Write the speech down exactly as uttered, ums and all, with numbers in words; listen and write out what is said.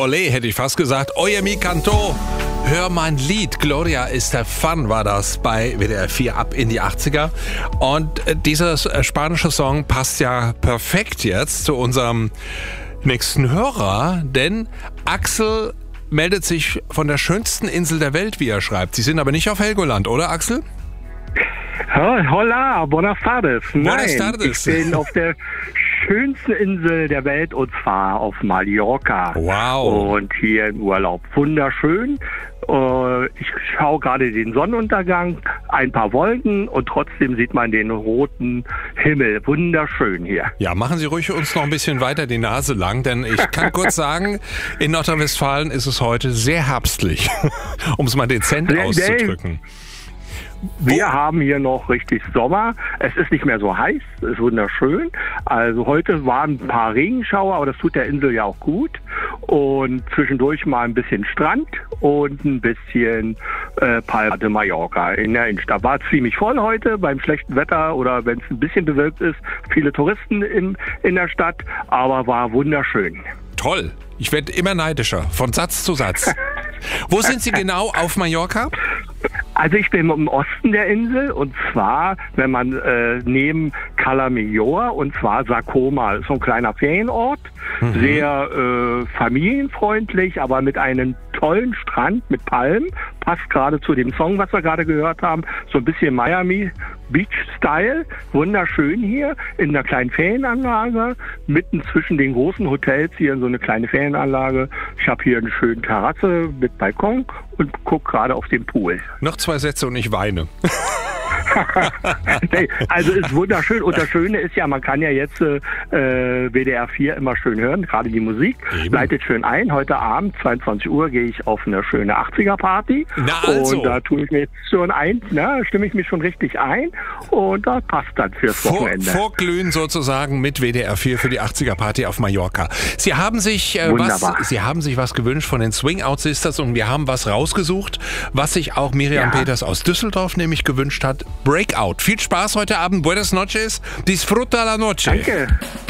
Olé, hätte ich fast gesagt. Oye mi canto. Hör mein Lied. Gloria Estefan war das bei W D R vier ab in die achtziger. Und äh, dieser äh, spanische Song passt ja perfekt jetzt zu unserem nächsten Hörer, denn Axel meldet sich von der schönsten Insel der Welt, wie er schreibt. Sie sind aber nicht auf Helgoland, oder Axel? Hola, buenas tardes. Buenas Nein, tardes. Ich bin auf der schönsten Insel der Welt und zwar auf Mallorca. Wow. Und hier im Urlaub. Wunderschön. Ich schaue gerade den Sonnenuntergang, ein paar Wolken und trotzdem sieht man den roten Himmel. Wunderschön hier. Ja, machen Sie ruhig uns noch ein bisschen weiter die Nase lang, denn ich kann kurz sagen, in Nordrhein-Westfalen ist es heute sehr herbstlich, um es mal dezent auszudrücken. Wir haben hier noch richtig Sommer. Es ist nicht mehr so heiß, es ist wunderschön. Also heute waren ein paar Regenschauer, aber das tut der Insel ja auch gut. Und zwischendurch mal ein bisschen Strand und ein bisschen äh, Palma de Mallorca in der Innenstadt. War ziemlich voll heute beim schlechten Wetter oder wenn es ein bisschen bewölkt ist. Viele Touristen in, in der Stadt, aber war wunderschön. Toll. Ich werde immer neidischer, von Satz zu Satz. Wo sind Sie genau auf Mallorca? Also ich bin im Osten der Insel und zwar, wenn man äh, neben Cala Millor und zwar Sarcoma, so ein kleiner Ferienort, mhm. sehr äh, familienfreundlich, aber mit einem tollen Strand mit Palmen, passt gerade zu dem Song, was wir gerade gehört haben, so ein bisschen Miami Beach-Style, wunderschön hier in einer kleinen Ferienanlage, mitten zwischen den großen Hotels hier in so eine kleine Ferienanlage. Ich habe hier eine schöne Terrasse mit Balkon und gucke gerade auf den Pool. Noch zwei Sätze und ich weine. Nee, also ist wunderschön und das Schöne ist ja, man kann ja jetzt äh, W D R vier immer schön hören, gerade die Musik, Eben. leitet schön ein. Heute Abend, zweiundzwanzig Uhr, gehe ich auf eine schöne achtziger-Party Na also. und da tue ich mir jetzt schon ein, ne, stimme ich mich schon richtig ein und das passt dann fürs Vor, Wochenende. Vorglühen sozusagen mit W D R vier für die achtziger-Party auf Mallorca. Sie haben sich äh, was, Sie haben sich was gewünscht von den Swing Out Sisters und wir haben was rausgesucht, was sich auch Miriam Ja. Peters aus Düsseldorf nämlich gewünscht hat. Breakout. Viel Spaß heute Abend. Buenas noches. Disfruta la noche. Danke.